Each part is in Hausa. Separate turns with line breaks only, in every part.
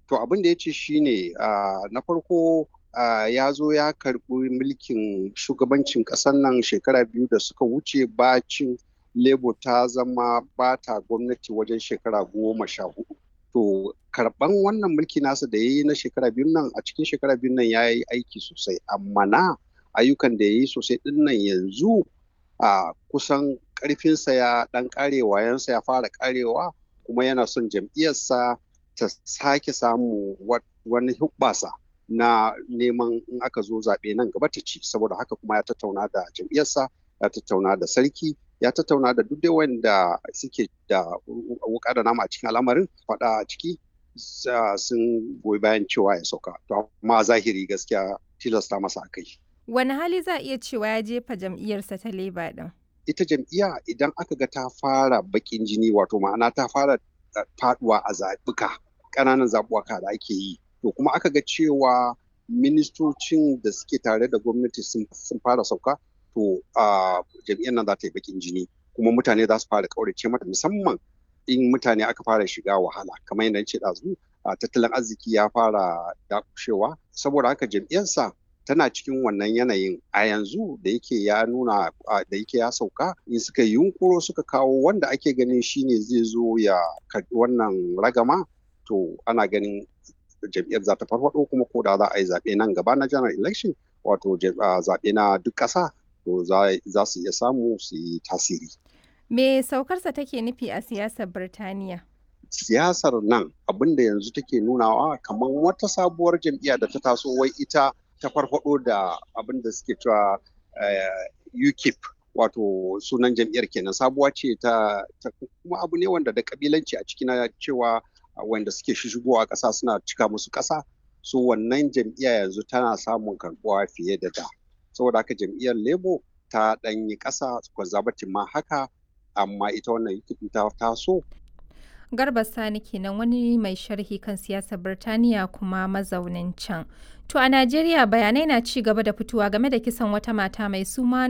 To abin da ya ce shine na farko ya zo ya karɓi mulkin shugabancin ƙasar nan shekara 2 da suka wuce bacin Labour ta zama bata gwamnati wajen shekara 14. To karɓan wannan mulki nasa da ya yi na shekara 2 nan a cikin shekara 2 nan ya yi aiki sosai, amma ayyukan da ya yi sosai ɗin nan yanzu kusan ƙarfinsa ya ɗan ƙare, wayansa ya fara ƙarewa, kuma yana son jam'iyyarsa ta sake samu wani hubbasa na neman in aka zo zaɓe nan gaba ta ci. Saboda haka kuma ya tattauna da jam'iyyarsa, ya tattauna da sarki, ya tattauna da duk wanda suke da wuƙa da nama a cikin al'amarin faɗa a ciki, sun goyi bayan cewa ya sauka. To amma zahiri gaskiya tilasta masa akai.
Wani hali za a iya cewa ya jefa jam'iyyarsa ta Labour ɗin?
Ita jam'iyya idan aka ga ta fara baƙin jini, wato ma'ana ta fara faɗuwa a zaɓuka, ƙananan zaɓuɓɓuka da ake yi, to kuma aka ga cewa ministocin da suke tare da gwamnati sun fara sauka, to jam'iyyar nan za ta yi baƙin jini, kuma mutane za su fara ƙaurace mata, musamman in mutane aka fara shiga wahala kamar yadda ce ɗazu, tattalin arziki ya fara dakushewa. Saboda haka jam'iyyarsa tana cikin wannan yanayin a yanzu da yake ya nuna da yake ya sauka, in suka yunkuro suka kawo wanda ake ganin shine zai zo ya karɓi wannan ragama, to ana ganin jam'iyyar za ta farfaɗo, kuma ko da za a yi zaɓe nan gaba na general election, wato zaɓe na duk ƙasa, to za su iya samu su yi tasiri.
Me saukarsa take nufi a siyasar Birtaniya?
Siyasar nan abin da yanzu take nunawa kamar wata sabuwar jam'iyya da ta taso, wai ita ta farfaɗo da abin da suke cewa UKIP, wato sunan jam'iyyar kenan, sabuwa ce ta kuma abu ne wanda da kabilanci a ciki, na cewa wanda suke shigowa ƙasa suna cika musu ƙasa, so wannan jam'iyya yanzu tana samun karɓuwa fiye da da. Saboda haka jam'iyyar Labour ta ɗanyi ƙasa, Conservative ma haka, amma ita wannan UKIP ta taso.
Garba Sani kenan, wani mai sharhi kan siyasar Birtaniya kuma mazaunin can. To a Najeriya bayanai na ci gaba da fitowa game da kisan wata mata mai suna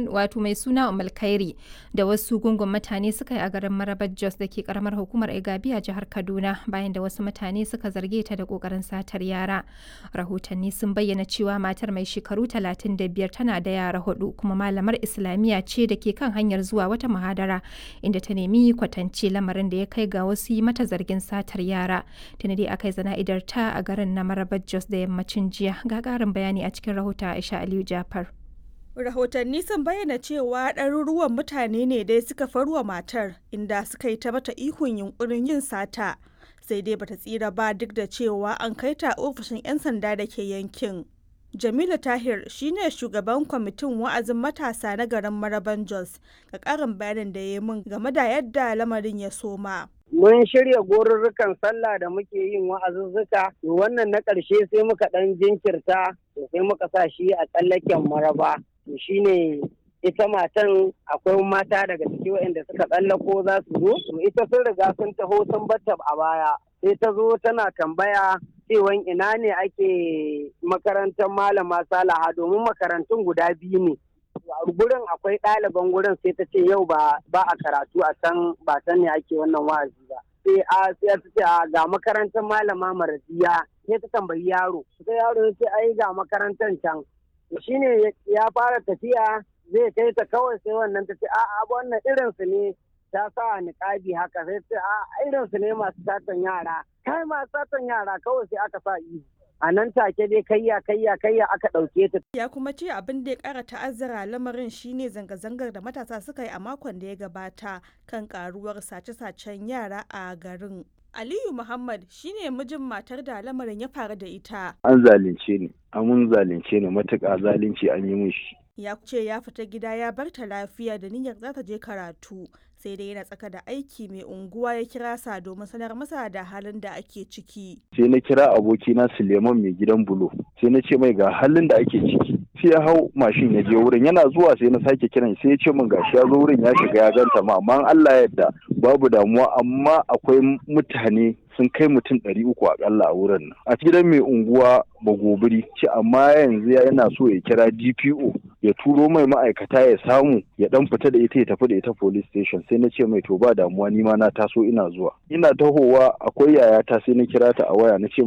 Umulkhairi da wasu gungun mutane suka yi a garin Marabar Jos da ke karamar hukumar Igabi a jihar Kaduna, bayan da wasu mutane suka zarge ta da kokarin satar yara. Rahotanni sun bayyana cewa matar mai shekaru 35 tana da yara 4, kuma malamar Islamiyya ce da ke kan hanyar zuwa wata muhadara, inda ta nemi kwatance, lamarin da ya kai ga wasu yi mata zargin satar yara. Tuni dai aka yi zana'idar ta a garin na Marabar Jos da yammacin jiya. Ga ƙarin bayani a cikin rahoton Aisha Aliyu Jafar.
Rahotanni sun bayyana cewa ɗaruruwan mutane ne dai suka farwa matar, inda suka yi ta mata ihun yunkurin yin sata, sai dai bata tsira ba, duk da cewa an kai ta ofishin 'yan sanda da ke yankin. Jamilu Tahir shine shugaban kwamitin wa'azin matasa na garin Maraban Jos, ga ƙarin bayanin da ya yi min game da yadda lamarin ya soma.
Mun shirya gorurrukan sallah da muke yin wa'azuzzuka, wannan na ƙarshe sai muka ɗan jinkirta, sai muka sa shi a tsallaken Maraba. To shine ita matan, akwai mata daga ciki waɗanda suka tsallako za su zo, to ita sun riga sun taho sun batta a baya, sai ta zo tana tambaya cewan ina ne ake makarantar Malama Salaha, domin makarantun guda biyu ne. Gurin akwai ɗaliban gurin, sai ta ce yau ba a karatu a can, ba can ne ake wannan wa'azi ba. Sai ta ce ga makarantar Malama Maradiya, sai ta tambayi yaro, sai yaro ya ce ai ga makarantar can. Shine ya fara tafiya zai kai ta, kawai sai wannan ta ce a'a wannan irinsu ne, ta sa niƙabi haka, sai ce a irinsu ne masu satan yara, kai masu satan yara, kawai sai aka sa ihu. A nan take dai kayya aka ɗauke ta.
Ya kuma ce abin da ya ƙara ta'azzara lamarin shine zanga-zangar da matasa suka yi a makon da ya gabata kan ƙaruwar sace-sacen yara a garin. Aliyu Muhammad shine mijin matar da lamarin ya faru da ita.
An zalunce ni, mun zalunce ni matuƙa, zalunci an yi mishi.
Ya ce ya fita gida ya bar ta lafiya da niyyar za ta je karatu, sai dai yana tsaka da aiki mai unguwa ya kira sa domin sanar masa da halin da ake ciki.
Sai na kira abokina Suleiman mai gidan bulo, sai na ce mai ga halin da ake ciki. Sai ya hau mashin ya je wurin, yana zuwa sai na sake kiran, sai ya ce min gashi ya zo wurin ya shiga ya ganta ma, amma Allah ya yarda babu damuwa, amma akwai mutane sun kai mutum 300 akalla a wurin nan. A gidan mai unguwa Bagobiri ce, amma yanzu yana so ya kira DPO ya turo mai ma'aikata ya samu ya dan fita da ita ya tafi da ita police station. Sai na ce mai to ba damuwa, ni ma na taso ina zuwa. Ina tahowa akwai yayata, sai na kira ta a waya na ce